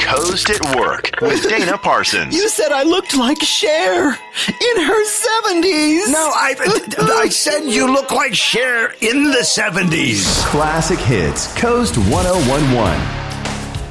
Coast at Work with Dana Parsons. You said I looked like Cher in her 70s. No, I said you look like Cher in the 70s. Classic Hits, Coast 1011.